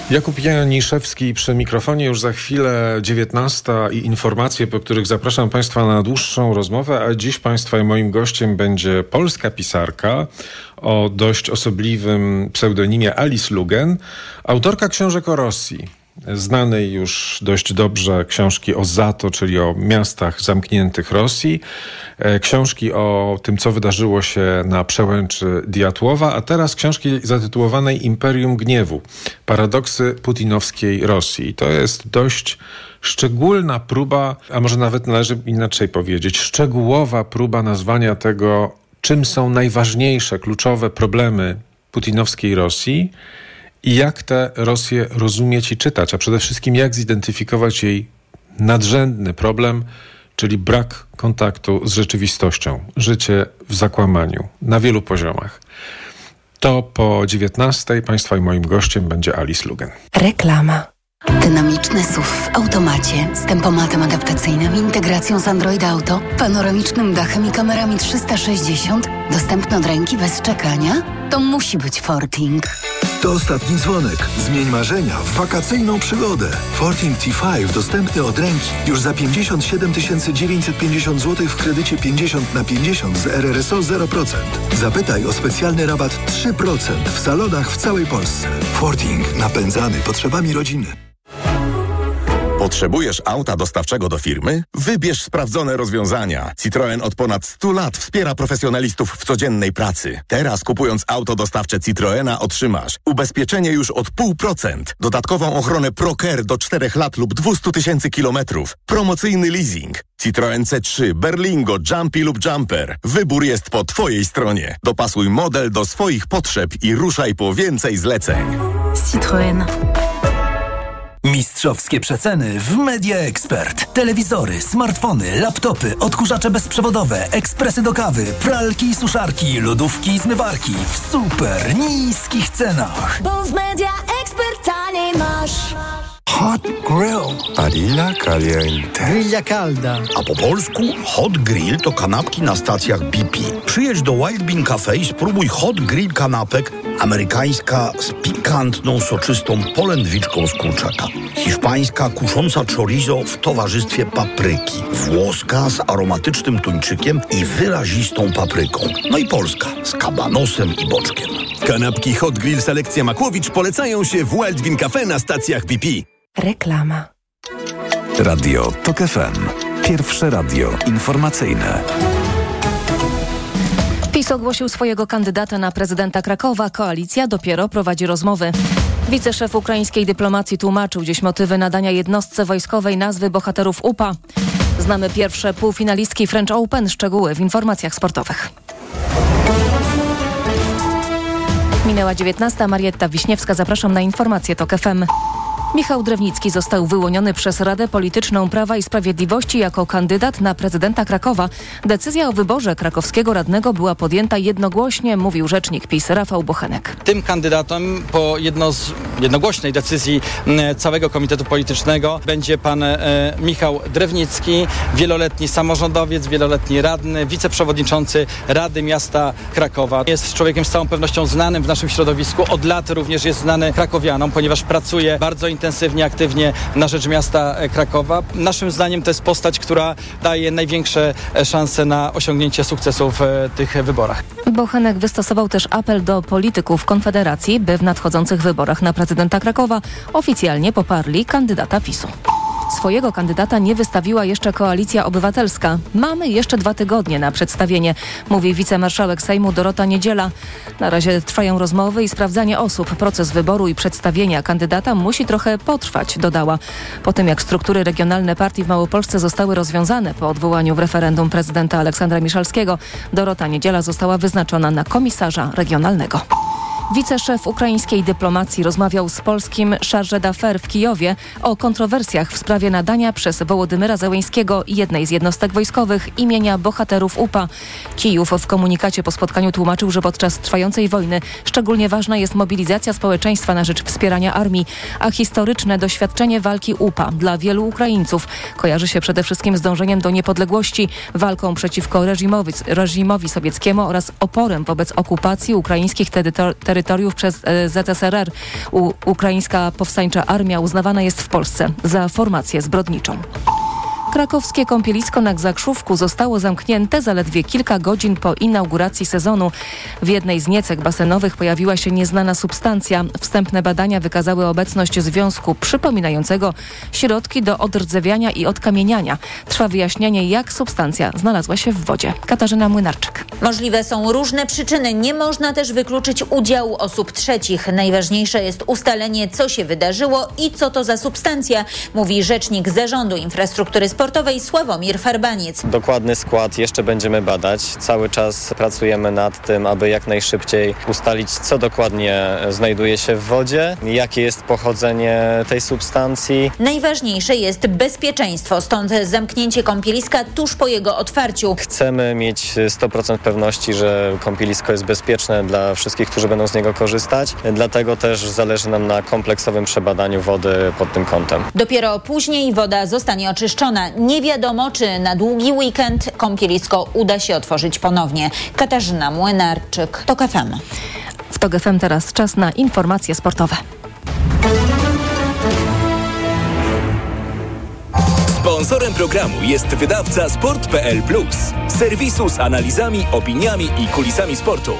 Jakub Janiszewski przy mikrofonie, już za chwilę 19 i informacje, po których zapraszam Państwa na dłuższą rozmowę, a dziś Państwa i moim gościem będzie polska pisarka o dość osobliwym pseudonimie Alice Lugen, autorka książek o Rosji, znanej już dość dobrze książki o Zato, czyli o miastach zamkniętych Rosji, książki o tym, co wydarzyło się na przełęczy Diatłowa, a teraz książki zatytułowanej Imperium Gniewu. Paradoksy putinowskiej Rosji. To jest dość szczególna próba, a może nawet należy inaczej powiedzieć, szczegółowa próba nazwania tego, czym są najważniejsze, kluczowe problemy putinowskiej Rosji i jak tę Rosję rozumieć i czytać, a przede wszystkim jak zidentyfikować jej nadrzędny problem, czyli brak kontaktu z rzeczywistością, życie w zakłamaniu na wielu poziomach. To po 19:00 Państwa i moim gościem będzie Alice Lugen. Reklama. Dynamiczny SUV w automacie z tempomatem adaptacyjnym, integracją z Android Auto, panoramicznym dachem i kamerami 360, dostępny od ręki bez czekania? To musi być Forting. To ostatni dzwonek. Zmień marzenia w wakacyjną przygodę. Forting T5 dostępny od ręki już za 57 950 zł w kredycie 50/50 z RRSO 0%. Zapytaj o specjalny rabat 3% w salonach w całej Polsce. Forting. Napędzany potrzebami rodziny. Potrzebujesz auta dostawczego do firmy? Wybierz sprawdzone rozwiązania. Citroen od ponad 100 lat wspiera profesjonalistów w codziennej pracy. Teraz kupując auto dostawcze Citroena otrzymasz ubezpieczenie już od 0,5%, dodatkową ochronę ProCare do 4 lat lub 200 000 kilometrów, promocyjny leasing. Citroen C3, Berlingo, Jumpy lub Jumper. Wybór jest po Twojej stronie. Dopasuj model do swoich potrzeb i ruszaj po więcej zleceń. Citroen. Mistrzowskie przeceny w Media Expert. Telewizory, smartfony, laptopy, odkurzacze bezprzewodowe, ekspresy do kawy, pralki i suszarki, lodówki i zmywarki w super niskich cenach. Bo w Media Expert taniej masz. Hot Grill. Barilla Caliente. Grilla calda. A po polsku Hot Grill to kanapki na stacjach BP. Przyjedź do Wild Bean Cafe i spróbuj Hot Grill kanapek. Amerykańska z pikantną, soczystą polędwiczką z kurczaka. Hiszpańska kusząca chorizo w towarzystwie papryki. Włoska z aromatycznym tuńczykiem i wyrazistą papryką. No i polska z kabanosem i boczkiem. Kanapki Hot Grill Selekcja Makłowicz polecają się w Wild Bean Cafe na stacjach BP. Reklama. Radio TOK FM. Pierwsze radio informacyjne. PiS ogłosił swojego kandydata na prezydenta Krakowa. Koalicja dopiero prowadzi rozmowy. Wiceszef ukraińskiej dyplomacji tłumaczył dziś motywy nadania jednostce wojskowej nazwy bohaterów UPA. Znamy pierwsze półfinalistki French Open. Szczegóły w informacjach sportowych. Minęła 19:00. Marietta Wiśniewska. Zapraszam na informacje TOK FM. Michał Drewnicki został wyłoniony przez Radę Polityczną Prawa i Sprawiedliwości jako kandydat na prezydenta Krakowa. Decyzja o wyborze krakowskiego radnego była podjęta jednogłośnie, mówił rzecznik PiS Rafał Bochenek. Tym kandydatem po jednogłośnej decyzji całego Komitetu Politycznego będzie pan Michał Drewnicki, wieloletni samorządowiec, wieloletni radny, wiceprzewodniczący Rady Miasta Krakowa. Jest człowiekiem z całą pewnością znanym w naszym środowisku. Od lat również jest znany krakowianom, ponieważ pracuje bardzo intensywnie, aktywnie na rzecz miasta Krakowa. Naszym zdaniem to jest postać, która daje największe szanse na osiągnięcie sukcesu w tych wyborach. Bochenek wystosował też apel do polityków Konfederacji, by w nadchodzących wyborach na prezydenta Krakowa oficjalnie poparli kandydata PiS-u. Swojego kandydata nie wystawiła jeszcze Koalicja Obywatelska. Mamy jeszcze 2 tygodnie na przedstawienie, mówi wicemarszałek Sejmu Dorota Niedziela. Na razie trwają rozmowy i sprawdzanie osób. Proces wyboru i przedstawienia kandydata musi trochę potrwać, dodała. Po tym jak struktury regionalne partii w Małopolsce zostały rozwiązane po odwołaniu w referendum prezydenta Aleksandra Miszalskiego, Dorota Niedziela została wyznaczona na komisarza regionalnego. Wiceszef ukraińskiej dyplomacji rozmawiał z polskim chargé d'affaires w Kijowie o kontrowersjach w sprawie nadania przez Wołodymyra Zełeńskiego jednej z jednostek wojskowych imienia bohaterów UPA. Kijów w komunikacie po spotkaniu tłumaczył, że podczas trwającej wojny szczególnie ważna jest mobilizacja społeczeństwa na rzecz wspierania armii, a historyczne doświadczenie walki UPA dla wielu Ukraińców kojarzy się przede wszystkim z dążeniem do niepodległości, walką przeciwko reżimowi sowieckiemu oraz oporem wobec okupacji ukraińskich terytoriów terytoriów przez ZSRR. Ukraińska Powstańcza Armia uznawana jest w Polsce za formację zbrodniczą. Krakowskie kąpielisko na Gzakrzówku zostało zamknięte zaledwie kilka godzin po inauguracji sezonu. W jednej z niecek basenowych pojawiła się nieznana substancja. Wstępne badania wykazały obecność związku przypominającego środki do odrdzewiania i odkamieniania. Trwa wyjaśnianie, jak substancja znalazła się w wodzie. Katarzyna Młynarczyk. Możliwe są różne przyczyny. Nie można też wykluczyć udziału osób trzecich. Najważniejsze jest ustalenie, co się wydarzyło i co to za substancja, mówi rzecznik Zarządu Infrastruktury Sportowej Sławomir Farbaniec. Dokładny skład jeszcze będziemy badać. Cały czas pracujemy nad tym, aby jak najszybciej ustalić, co dokładnie znajduje się w wodzie, jakie jest pochodzenie tej substancji. Najważniejsze jest bezpieczeństwo, stąd zamknięcie kąpieliska tuż po jego otwarciu. Chcemy mieć 100% pewności, że kąpielisko jest bezpieczne dla wszystkich, którzy będą z niego korzystać. Dlatego też zależy nam na kompleksowym przebadaniu wody pod tym kątem. Dopiero później woda zostanie oczyszczona. Nie wiadomo, czy na długi weekend kąpielisko uda się otworzyć ponownie. Katarzyna Młynarczyk, TOK FM. W TOK FM teraz czas na informacje sportowe. Sponsorem programu jest wydawca Sport.pl Plus, serwisu z analizami, opiniami i kulisami sportu.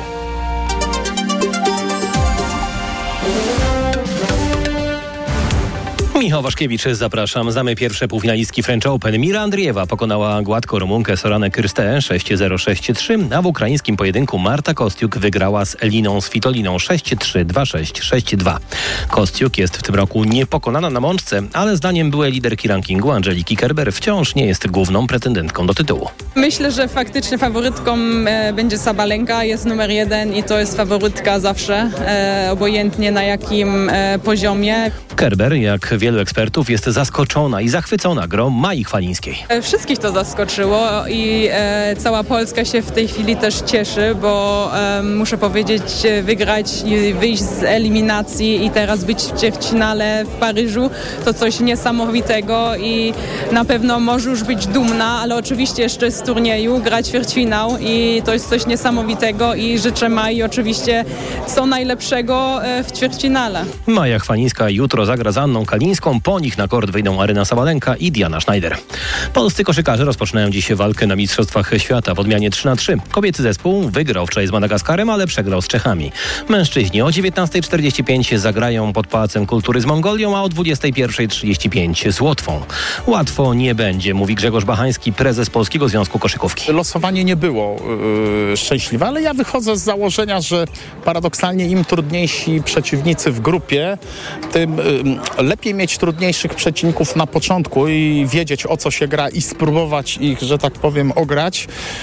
Michał Waszkiewicz, zapraszam. Znamy pierwsze półfinalistki French Open. Mira Andriejewa pokonała gładko Rumunkę Soranę Kyrsteę 6-0, 6-3, a w ukraińskim pojedynku Marta Kostiuk wygrała z Eliną Svitoliną 6-3, 2-6, 6-2. Kostiuk jest w tym roku niepokonana na mączce, ale zdaniem byłej liderki rankingu Angeliki Kerber wciąż nie jest główną pretendentką do tytułu. Myślę, że faktycznie faworytką będzie Sabalenka, jest numer 1 i to jest faworytka zawsze, obojętnie na jakim poziomie. Kerber, jak wielu ekspertów, jest zaskoczona i zachwycona grą Mai Chwalińskiej. Wszystkich to zaskoczyło i cała Polska się w tej chwili też cieszy, bo muszę powiedzieć, wygrać i wyjść z eliminacji i teraz być w ćwierćfinale w Paryżu to coś niesamowitego i na pewno może już być dumna, ale oczywiście jeszcze z turnieju grać ćwierćfinał i to jest coś niesamowitego i życzę Mai oczywiście co najlepszego w ćwierćfinale. Maja Chwalińska jutro zagra z Anną Kalińską, po nich na kort wyjdą Aryna Sabalenka i Diana Schneider. Polscy koszykarze rozpoczynają dziś walkę na Mistrzostwach Świata w odmianie 3-3. Kobiecy zespół wygrał wczoraj z Madagaskarem, ale przegrał z Czechami. Mężczyźni o 19:45 zagrają pod Pałacem Kultury z Mongolią, a o 21:35 z Łotwą. Łatwo nie będzie, mówi Grzegorz Bachański, prezes Polskiego Związku Koszykówki. Losowanie nie było szczęśliwe, ale ja wychodzę z założenia, że paradoksalnie im trudniejsi przeciwnicy w grupie, tym lepiej mieć trudniejszych przeciwników na początku i wiedzieć, o co się gra i spróbować ich, że tak powiem, ograć,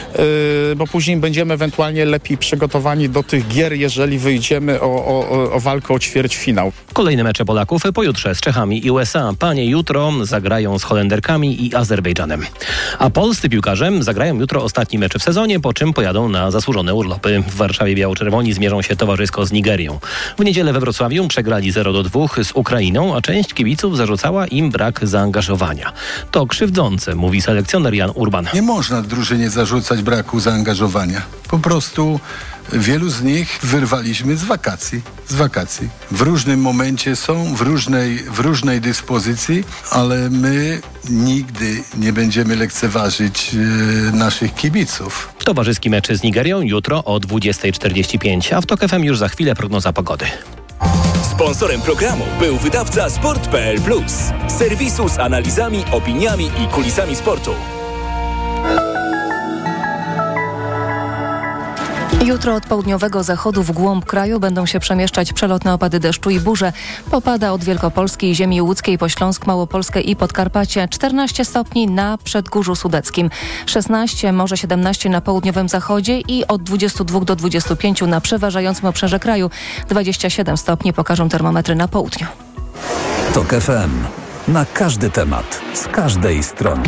bo później będziemy ewentualnie lepiej przygotowani do tych gier, jeżeli wyjdziemy o walkę o ćwierćfinał. Kolejne mecze Polaków pojutrze z Czechami i USA. Panie jutro zagrają z Holenderkami i Azerbejdżanem. A polscy piłkarze zagrają jutro ostatni mecz w sezonie, po czym pojadą na zasłużone urlopy. W Warszawie biało-czerwoni zmierzą się towarzysko z Nigerią. W niedzielę we Wrocławiu przegrali 0-2 z Ukrainą, a część kibiców zarzucała im brak zaangażowania. To krzywdzące, mówi selekcjoner Jan Urban. Nie można drużynie zarzucać braku zaangażowania. Po prostu wielu z nich wyrwaliśmy z wakacji. W różnym momencie są, w różnej dyspozycji, ale my nigdy nie będziemy lekceważyć naszych kibiców. Towarzyski mecz z Nigerią jutro o 20:45, a w TOK FM już za chwilę prognoza pogody. Sponsorem programu był wydawca Sport.pl Plus, serwisu z analizami, opiniami i kulisami sportu. Jutro od południowego zachodu w głąb kraju będą się przemieszczać przelotne opady deszczu i burze. Popada od Wielkopolski, ziemi łódzkiej po Śląsk, Małopolskę i Podkarpacie. 14 stopni na Przedgórzu Sudeckim, 16, może 17 na południowym zachodzie i od 22 do 25 na przeważającym obszarze kraju. 27 stopni pokażą termometry na południu. TOK FM. Na każdy temat, z każdej strony.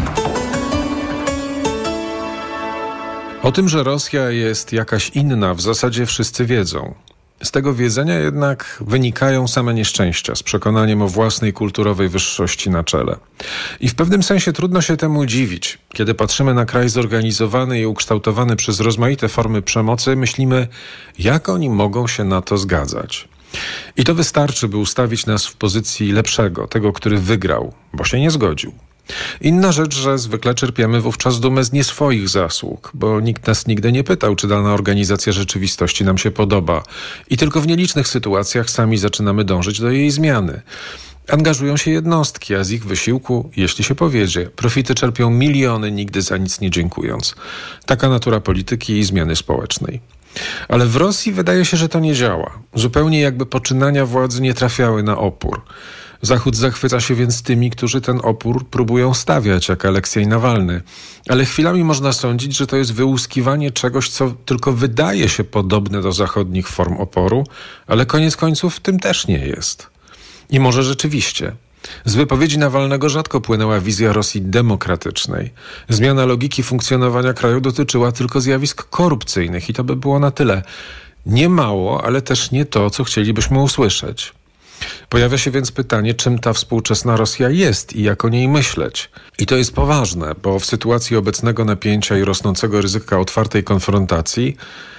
O tym, że Rosja jest jakaś inna, w zasadzie wszyscy wiedzą. Z tego wiedzenia jednak wynikają same nieszczęścia, z przekonaniem o własnej kulturowej wyższości na czele. I w pewnym sensie trudno się temu dziwić. Kiedy patrzymy na kraj zorganizowany i ukształtowany przez rozmaite formy przemocy, myślimy, jak oni mogą się na to zgadzać. I to wystarczy, by ustawić nas w pozycji lepszego, tego, który wygrał, bo się nie zgodził. Inna rzecz, że zwykle czerpiemy wówczas dumę z nie swoich zasług, bo nikt nas nigdy nie pytał, czy dana organizacja rzeczywistości nam się podoba. I tylko w nielicznych sytuacjach sami zaczynamy dążyć do jej zmiany. Angażują się jednostki, a z ich wysiłku, jeśli się powiedzie, profity czerpią miliony, nigdy za nic nie dziękując. Taka natura polityki i zmiany społecznej. Ale w Rosji wydaje się, że to nie działa. Zupełnie jakby poczynania władzy nie trafiały na opór. Zachód zachwyca się więc tymi, którzy ten opór próbują stawiać, jak Aleksiej Nawalny. Ale chwilami można sądzić, że to jest wyłuskiwanie czegoś, co tylko wydaje się podobne do zachodnich form oporu, ale koniec końców tym też nie jest. I może rzeczywiście. Z wypowiedzi Nawalnego rzadko płynęła wizja Rosji demokratycznej. Zmiana logiki funkcjonowania kraju dotyczyła tylko zjawisk korupcyjnych i to by było na tyle. Nie mało, ale też nie to, co chcielibyśmy usłyszeć. Pojawia się więc pytanie, czym ta współczesna Rosja jest i jak o niej myśleć. I to jest poważne, bo w sytuacji obecnego napięcia i rosnącego ryzyka otwartej konfrontacji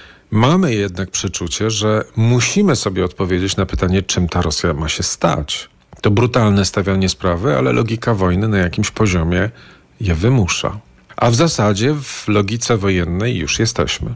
mamy jednak przeczucie, że musimy sobie odpowiedzieć na pytanie, czym ta Rosja ma się stać. To brutalne stawianie sprawy, ale logika wojny na jakimś poziomie je wymusza. A w zasadzie w logice wojennej już jesteśmy.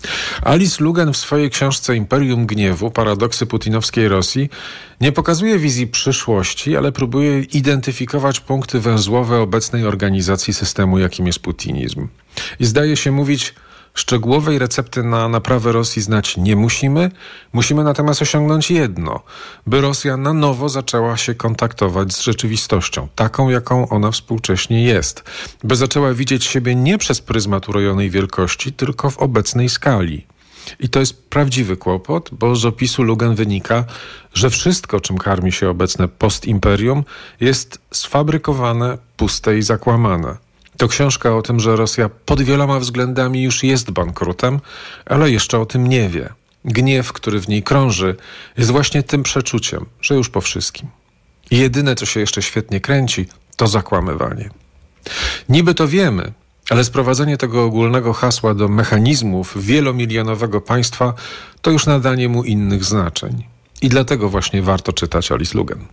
Alice Lugan w swojej książce Imperium Gniewu, paradoksy putinowskiej Rosji, nie pokazuje wizji przyszłości, ale próbuje identyfikować punkty węzłowe obecnej organizacji systemu, jakim jest putinizm. I zdaje się mówić, szczegółowej recepty na naprawę Rosji znać nie musimy. Musimy natomiast osiągnąć jedno, by Rosja na nowo zaczęła się kontaktować z rzeczywistością, taką jaką ona współcześnie jest. By zaczęła widzieć siebie nie przez pryzmat urojonej wielkości, tylko w obecnej skali. I to jest prawdziwy kłopot, bo z opisu Lugan wynika, że wszystko, czym karmi się obecne postimperium, jest sfabrykowane, puste i zakłamane. To książka o tym, że Rosja pod wieloma względami już jest bankrutem, ale jeszcze o tym nie wie. Gniew, który w niej krąży, jest właśnie tym przeczuciem, że już po wszystkim. I jedyne, co się jeszcze świetnie kręci, to zakłamywanie. Niby to wiemy, ale sprowadzenie tego ogólnego hasła do mechanizmów wielomilionowego państwa to już nadanie mu innych znaczeń. I dlatego właśnie warto czytać Alice Lugan.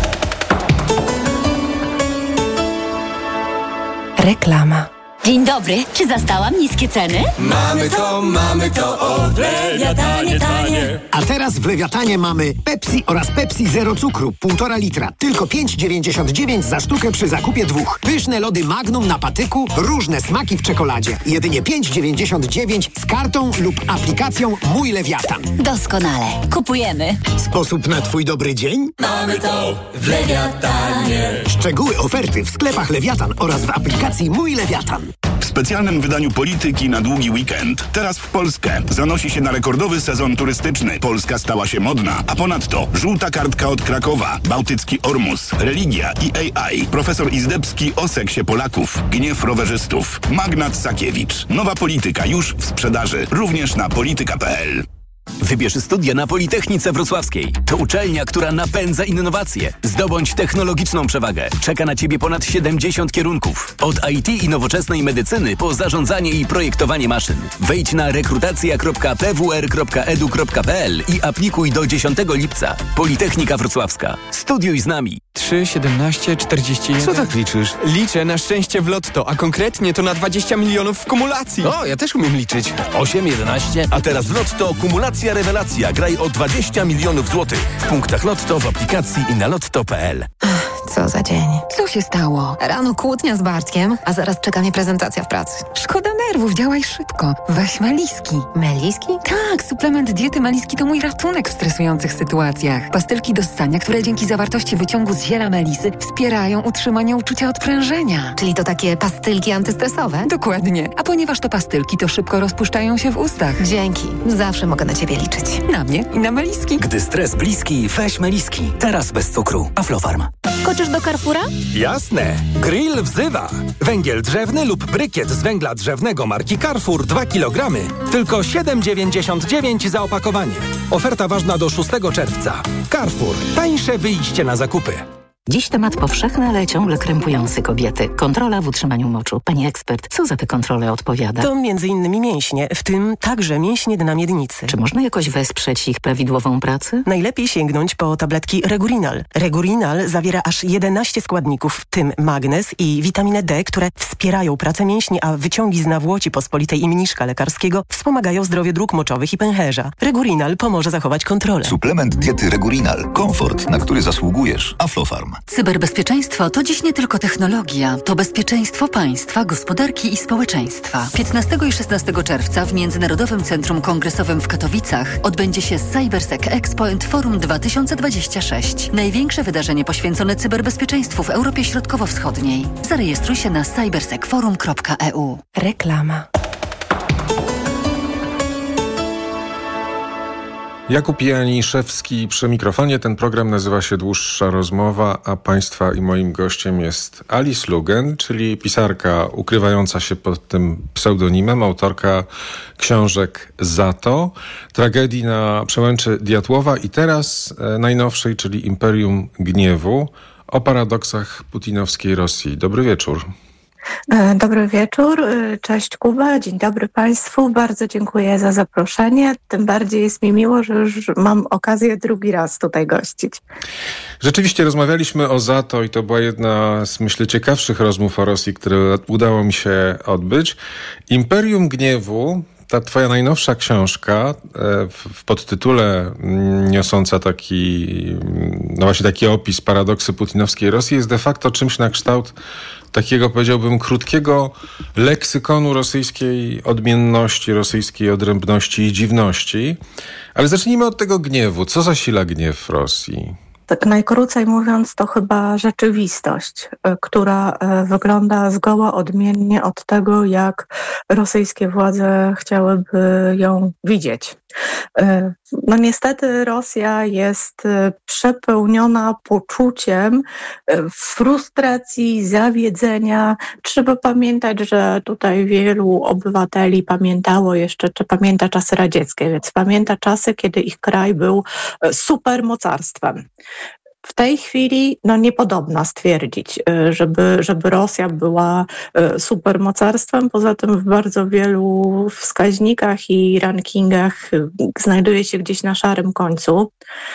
Reklama. Dzień dobry, czy zastałam niskie ceny? Mamy to, o Lewiatanie tanie. A teraz w Lewiatanie mamy Pepsi oraz Pepsi Zero Cukru, 1,5 litra. Tylko 5,99 za sztukę przy zakupie 2. Pyszne lody Magnum na patyku, różne smaki w czekoladzie. Jedynie 5,99 z kartą lub aplikacją Mój Lewiatan. Doskonale. Kupujemy. Sposób na twój dobry dzień? Mamy to w Lewiatanie. Szczegóły oferty w sklepach Lewiatan oraz w aplikacji Mój Lewiatan. W specjalnym wydaniu Polityki na długi weekend. Teraz w Polskę. Zanosi się na rekordowy sezon turystyczny. Polska stała się modna. A ponadto żółta kartka od Krakowa, bałtycki Ormus, religia i AI. Profesor Izdebski o seksie Polaków. Gniew rowerzystów. Magnat Sakiewicz. Nowa polityka już w sprzedaży. Również na polityka.pl. Wybierz studia na Politechnice Wrocławskiej. To uczelnia, która napędza innowacje. Zdobądź technologiczną przewagę. Czeka na Ciebie ponad 70 kierunków. Od IT i nowoczesnej medycyny po zarządzanie i projektowanie maszyn. Wejdź na rekrutacja.pwr.edu.pl i aplikuj do 10 lipca. Politechnika Wrocławska. Studiuj z nami. 3, 17, 41... Co tak liczysz? Liczę na szczęście w lotto, a konkretnie to na 20 milionów w kumulacji. O, ja też umiem liczyć. 8, 11... A teraz w lotto kumulacja rewelacja. Graj o 20 milionów złotych. W punktach lotto, w aplikacji i na lotto.pl. Co za dzień. Co się stało? Rano kłótnia z Bartkiem, a zaraz czeka mnie prezentacja w pracy. Szkoda nerwów, działaj szybko. Weź Meliski. Meliski? Tak, suplement diety Meliski to mój ratunek w stresujących sytuacjach. Pastylki do ssania, które dzięki zawartości wyciągu z ziela melisy wspierają utrzymanie uczucia odprężenia. Czyli to takie pastylki antystresowe? Dokładnie. A ponieważ to pastylki, to szybko rozpuszczają się w ustach. Dzięki. Zawsze mogę na Ciebie liczyć. Na mnie i na Meliski. Gdy stres bliski, weź Meliski. Teraz bez cukru. Aflofarm. Wskoczysz do Carrefoura? Jasne. Grill wzywa. Węgiel drzewny lub brykiet z węgla drzewnego marki Carrefour 2 kg. Tylko 7,99 za opakowanie. Oferta ważna do 6 czerwca. Carrefour. Tańsze wyjście na zakupy. Dziś temat powszechny, ale ciągle krępujący kobiety. Kontrola w utrzymaniu moczu. Pani ekspert, co za tę kontrolę odpowiada? To m.in. mięśnie, w tym także mięśnie dna miednicy. Czy można jakoś wesprzeć ich prawidłową pracę? Najlepiej sięgnąć po tabletki Regurinal. Regurinal zawiera aż 11 składników, w tym magnez i witaminę D, które wspierają pracę mięśni, a wyciągi z nawłoci pospolitej i mniszka lekarskiego wspomagają zdrowie dróg moczowych i pęcherza. Regurinal pomoże zachować kontrolę. Suplement diety Regurinal. Komfort, na który zasługujesz. Aflofarm. Cyberbezpieczeństwo to dziś nie tylko technologia, to bezpieczeństwo państwa, gospodarki i społeczeństwa. 15 i 16 czerwca w Międzynarodowym Centrum Kongresowym w Katowicach odbędzie się CyberSec Expo and Forum 2026. Największe wydarzenie poświęcone cyberbezpieczeństwu w Europie Środkowo-Wschodniej. Zarejestruj się na cybersecforum.eu. Reklama. Jakub Janiszewski przy mikrofonie. Ten program nazywa się Dłuższa Rozmowa, a Państwa i moim gościem jest Alice Lugen, czyli pisarka ukrywająca się pod tym pseudonimem, autorka książek Za to, Tragedii na przełęczy Diatłowa i teraz najnowszej, czyli Imperium Gniewu, o paradoksach putinowskiej Rosji. Dobry wieczór. Dobry wieczór, cześć Kuba, dzień dobry Państwu, bardzo dziękuję za zaproszenie, tym bardziej jest mi miło, że już mam okazję drugi raz tutaj gościć. Rzeczywiście rozmawialiśmy o Za to i to była jedna z, myślę, ciekawszych rozmów o Rosji, które udało mi się odbyć. Imperium Gniewu, ta twoja najnowsza książka w podtytule niosąca taki opis paradoksy putinowskiej Rosji jest de facto czymś na kształt takiego, powiedziałbym, krótkiego leksykonu rosyjskiej odmienności, rosyjskiej odrębności i dziwności. Ale zacznijmy od tego gniewu. Co zasila gniew w Rosji? Tak najkrócej mówiąc, to chyba rzeczywistość, która wygląda zgoła odmiennie od tego, jak rosyjskie władze chciałyby ją widzieć. No niestety Rosja jest przepełniona poczuciem frustracji, zawiedzenia. Trzeba pamiętać, że tutaj wielu obywateli pamięta czasy radzieckie, więc pamięta czasy, kiedy ich kraj był supermocarstwem. W tej chwili niepodobna stwierdzić, żeby Rosja była supermocarstwem. Poza tym w bardzo wielu wskaźnikach i rankingach znajduje się gdzieś na szarym końcu.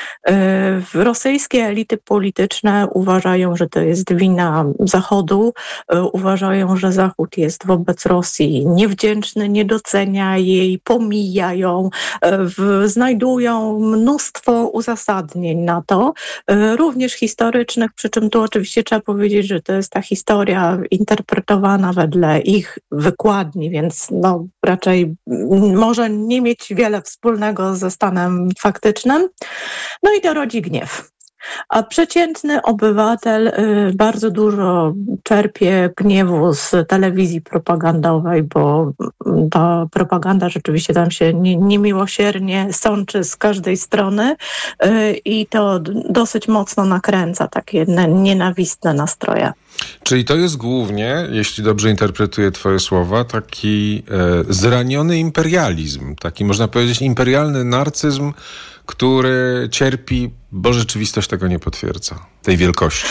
Rosyjskie elity polityczne uważają, że to jest wina Zachodu. Uważają, że Zachód jest wobec Rosji niewdzięczny, nie docenia jej, pomija ją. Znajdują mnóstwo uzasadnień na to, również historycznych, przy czym tu oczywiście trzeba powiedzieć, że to jest ta historia interpretowana wedle ich wykładni, więc raczej może nie mieć wiele wspólnego ze stanem faktycznym. No i to rodzi gniew. A przeciętny obywatel bardzo dużo czerpie gniewu z telewizji propagandowej, bo ta propaganda rzeczywiście tam się niemiłosiernie sączy z każdej strony i to dosyć mocno nakręca takie nienawistne nastroje. Czyli to jest głównie, jeśli dobrze interpretuję twoje słowa, taki zraniony imperializm, taki można powiedzieć imperialny narcyzm, który cierpi, bo rzeczywistość tego nie potwierdza, tej wielkości.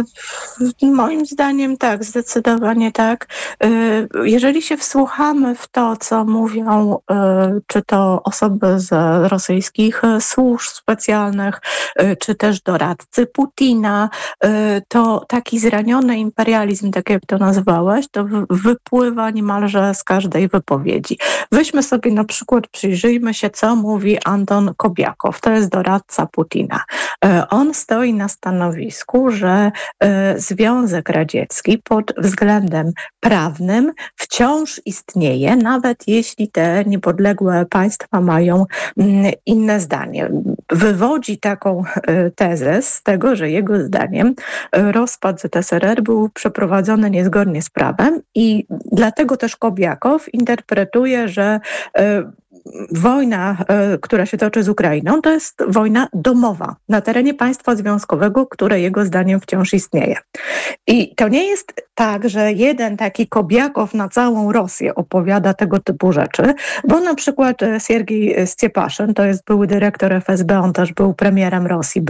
Moim zdaniem tak, zdecydowanie tak. Jeżeli się wsłuchamy w to, co mówią czy to osoby z rosyjskich służb specjalnych, czy też doradcy Putina, to taki zraniony imperializm, tak jak to nazwałeś, to wypływa niemalże z każdej wypowiedzi. Weźmy sobie na przykład, przyjrzyjmy się, co mówi Anton Kobiakow, to jest doradca Putina. On stoi na stanowisku, że Związek Radziecki pod względem prawnym wciąż istnieje, nawet jeśli te niepodległe państwa mają inne zdanie. Wywodzi taką tezę z tego, że jego zdaniem rozpad ZSRR był przeprowadzony niezgodnie z prawem i dlatego też Kobiakow interpretuje, że wojna, która się toczy z Ukrainą, to jest wojna domowa na terenie państwa związkowego, które jego zdaniem wciąż istnieje. I to nie jest tak, że jeden taki Kobiakow na całą Rosję opowiada tego typu rzeczy, bo na przykład Siergiej Stepaszyn, to jest były dyrektor FSB, on też był premierem Rosji,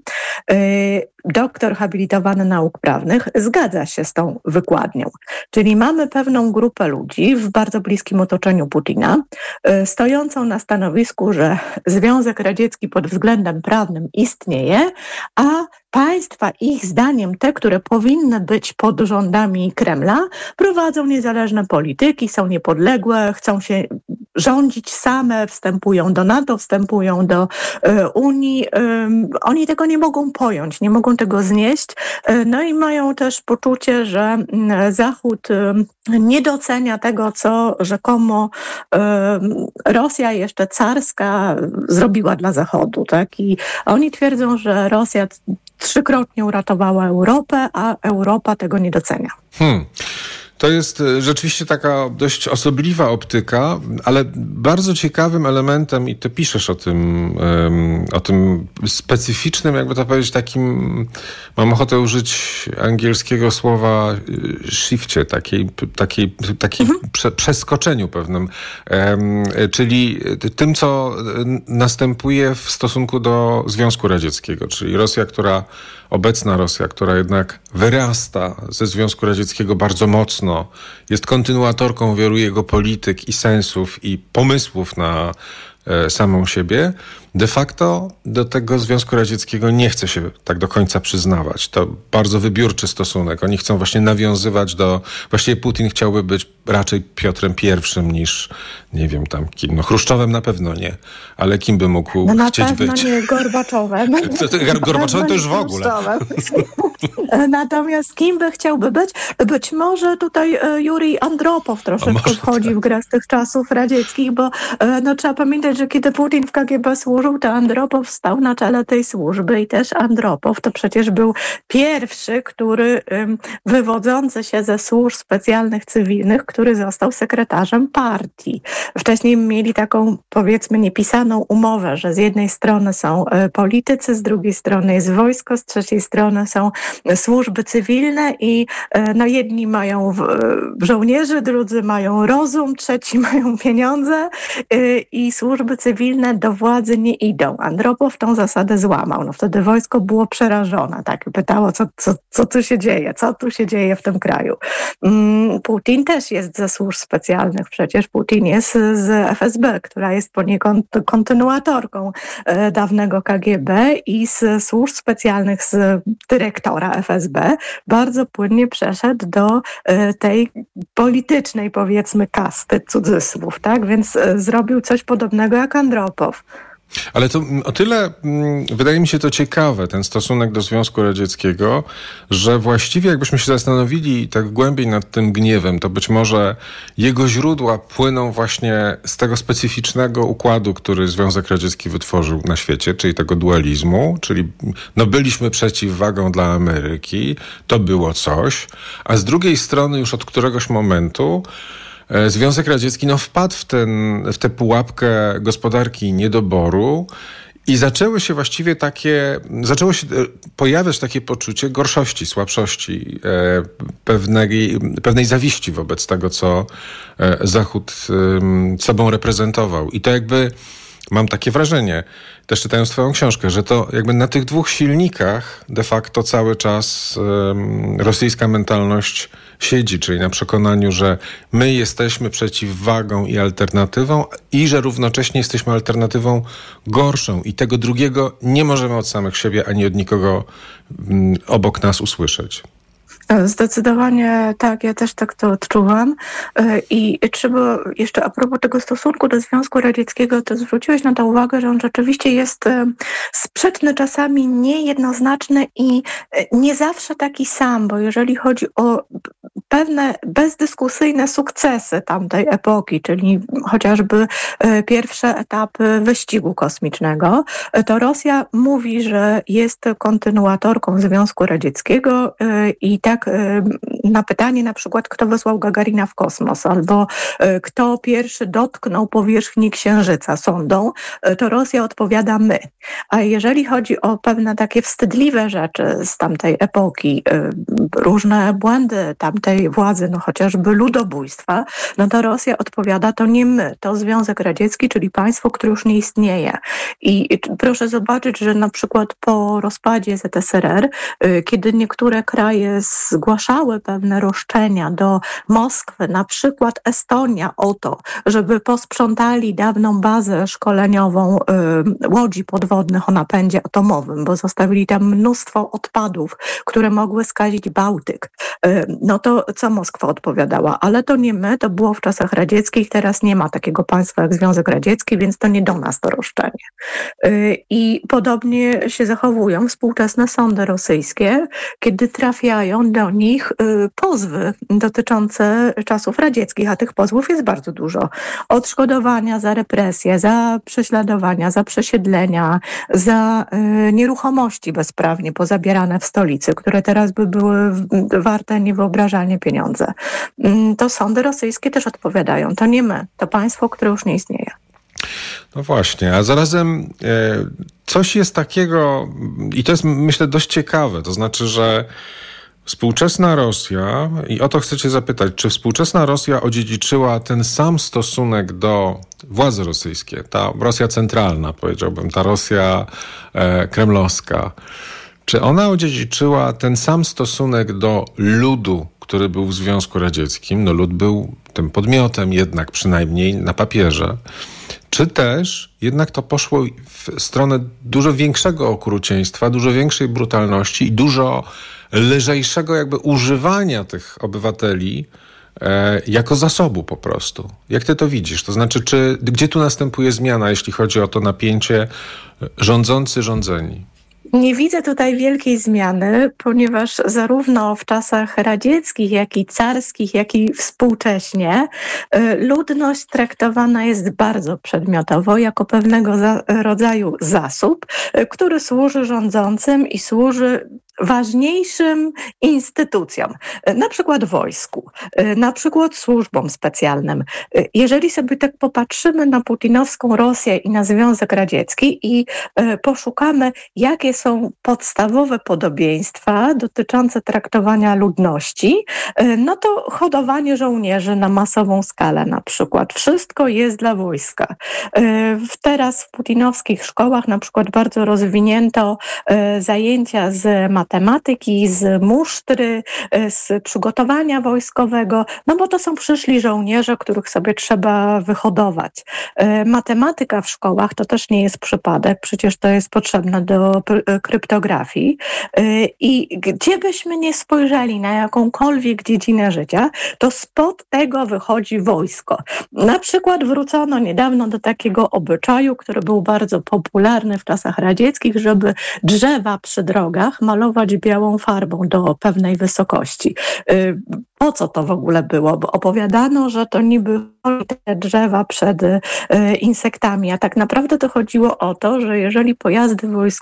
doktor habilitowany nauk prawnych, zgadza się z tą wykładnią. Czyli mamy pewną grupę ludzi w bardzo bliskim otoczeniu Putina, stojącą na stanowisku, że Związek Radziecki pod względem prawnym istnieje, a państwa, ich zdaniem, te, które powinny być pod rządami Kremla, prowadzą niezależne polityki, są niepodległe, chcą się rządzić same, wstępują do NATO, wstępują do Unii. Oni tego nie mogą pojąć, nie mogą tego znieść. No i mają też poczucie, że Zachód nie docenia tego, co rzekomo Rosja jeszcze carska zrobiła dla Zachodu. Tak? I oni twierdzą, że Rosja 3-krotnie uratowała Europę, a Europa tego nie docenia. To jest rzeczywiście taka dość osobliwa optyka, ale bardzo ciekawym elementem, i ty piszesz o tym specyficznym, jakby to powiedzieć, takim, mam ochotę użyć angielskiego słowa shifcie, takiej przeskoczeniu pewnym, czyli tym, co następuje w stosunku do Związku Radzieckiego, czyli obecna Rosja, która jednak wyrasta ze Związku Radzieckiego bardzo mocno, jest kontynuatorką wielu jego polityk i sensów i pomysłów na samą siebie, de facto do tego Związku Radzieckiego nie chce się tak do końca przyznawać. To bardzo wybiórczy stosunek. Oni chcą właśnie nawiązywać właściwie Putin chciałby być raczej Piotrem I niż, nie wiem tam kim, Chruszczowem na pewno nie, ale kim by mógł chcieć być? Na pewno nie Gorbaczowem. Gorbaczowem to już w ogóle. Natomiast kim by chciałby być? Być może tutaj Jurij Andropow troszeczkę wchodzi w grę z tych czasów radzieckich, bo trzeba pamiętać, że kiedy Putin w KGB służył, to Andropow stał na czele tej służby i też Andropow to przecież był pierwszy, który wywodzący się ze służb specjalnych cywilnych, który został sekretarzem partii. Wcześniej mieli taką, powiedzmy, niepisaną umowę, że z jednej strony są politycy, z drugiej strony jest wojsko, z trzeciej strony są służby cywilne i jedni mają żołnierzy, drudzy mają rozum, trzeci mają pieniądze i służby cywilne do władzy nie idą. Andropow tą zasadę złamał. Wtedy wojsko było przerażone. Tak? Pytało, co tu się dzieje? Co tu się dzieje w tym kraju? Putin też jest ze służb specjalnych. Przecież Putin jest z FSB, która jest poniekąd kontynuatorką dawnego KGB i z służb specjalnych, z dyrektora FSB bardzo płynnie przeszedł do tej politycznej, powiedzmy, kasty, cudzysłów. Tak? Więc zrobił coś podobnego jak Andropow. Ale to o tyle wydaje mi się to ciekawe, ten stosunek do Związku Radzieckiego, że właściwie jakbyśmy się zastanowili tak głębiej nad tym gniewem, to być może jego źródła płyną właśnie z tego specyficznego układu, który Związek Radziecki wytworzył na świecie, czyli tego dualizmu, czyli byliśmy przeciwwagą dla Ameryki, to było coś, a z drugiej strony już od któregoś momentu Związek Radziecki wpadł w tę pułapkę gospodarki niedoboru i zaczęło się pojawiać takie poczucie gorszości, słabszości, pewnej zawiści wobec tego, co Zachód sobą reprezentował. I to jakby mam takie wrażenie, też czytając twoją książkę, że to jakby na tych dwóch silnikach de facto cały czas rosyjska mentalność siedzi, czyli na przekonaniu, że my jesteśmy przeciwwagą i alternatywą i że równocześnie jesteśmy alternatywą gorszą i tego drugiego nie możemy od samych siebie ani od nikogo obok nas usłyszeć. Zdecydowanie tak, ja też tak to odczuwam. I trzeba jeszcze a propos tego stosunku do Związku Radzieckiego, to zwróciłeś na to uwagę, że on rzeczywiście jest sprzeczny, czasami niejednoznaczny i nie zawsze taki sam, bo jeżeli chodzi o pewne bezdyskusyjne sukcesy tamtej epoki, czyli chociażby pierwsze etapy wyścigu kosmicznego, to Rosja mówi, że jest kontynuatorką Związku Radzieckiego i tak na pytanie na przykład, kto wysłał Gagarina w kosmos, albo kto pierwszy dotknął powierzchni Księżyca sondą, to Rosja odpowiada my. A jeżeli chodzi o pewne takie wstydliwe rzeczy z tamtej epoki, różne błędy tamtej władzy, no chociażby ludobójstwa, no to Rosja odpowiada, to nie my, to Związek Radziecki, czyli państwo, które już nie istnieje. I proszę zobaczyć, że na przykład po rozpadzie ZSRR, kiedy niektóre kraje zgłaszały pewne roszczenia do Moskwy, na przykład Estonia o to, żeby posprzątali dawną bazę szkoleniową łodzi podwodnych o napędzie atomowym, bo zostawili tam mnóstwo odpadów, które mogły skazić Bałtyk. No to co Moskwa odpowiadała? Ale to nie my, to było w czasach radzieckich, teraz nie ma takiego państwa jak Związek Radziecki, więc to nie do nas to roszczenie. I podobnie się zachowują współczesne sądy rosyjskie, kiedy trafiają do nich pozwy dotyczące czasów radzieckich, a tych pozwów jest bardzo dużo. Odszkodowania za represje, za prześladowania, za przesiedlenia, za nieruchomości bezprawnie pozabierane w stolicy, które teraz by były warte niewyobrażalnie pieniądze. To sądy rosyjskie też odpowiadają. To nie my, to państwo, które już nie istnieje. No właśnie, a zarazem coś jest takiego, i to jest myślę dość ciekawe, to znaczy, że współczesna Rosja, i o to chcę cię zapytać, czy współczesna Rosja odziedziczyła ten sam stosunek do władzy rosyjskiej, ta Rosja centralna, powiedziałbym, ta Rosja kremlowska, czy ona odziedziczyła ten sam stosunek do ludu, który był w Związku Radzieckim? No lud był tym podmiotem jednak przynajmniej na papierze. Czy też jednak to poszło w stronę dużo większego okrucieństwa, dużo większej brutalności i dużo lżejszego jakby używania tych obywateli jako zasobu po prostu. Jak ty to widzisz? To znaczy, gdzie tu następuje zmiana, jeśli chodzi o to napięcie rządzący-rządzeni? Nie widzę tutaj wielkiej zmiany, ponieważ zarówno w czasach radzieckich, jak i carskich, jak i współcześnie ludność traktowana jest bardzo przedmiotowo, jako pewnego rodzaju zasób, który służy rządzącym i służy ważniejszym instytucjom, na przykład wojsku, na przykład służbom specjalnym. Jeżeli sobie tak popatrzymy na putinowską Rosję i na Związek Radziecki i poszukamy, jakie są podstawowe podobieństwa dotyczące traktowania ludności, no to hodowanie żołnierzy na masową skalę na przykład. Wszystko jest dla wojska. Teraz w putinowskich szkołach na przykład bardzo rozwinięto zajęcia z matematyki, z musztry, z przygotowania wojskowego, no bo to są przyszli żołnierze, których sobie trzeba wyhodować. Matematyka w szkołach to też nie jest przypadek, przecież to jest potrzebne do kryptografii i gdzie byśmy nie spojrzeli na jakąkolwiek dziedzinę życia, to spod tego wychodzi wojsko. Na przykład wrócono niedawno do takiego obyczaju, który był bardzo popularny w czasach radzieckich, żeby drzewa przy drogach malować białą farbą do pewnej wysokości. Po co to w ogóle było? Bo opowiadano, że to niby te drzewa przed insektami, a tak naprawdę to chodziło o to, że jeżeli pojazdy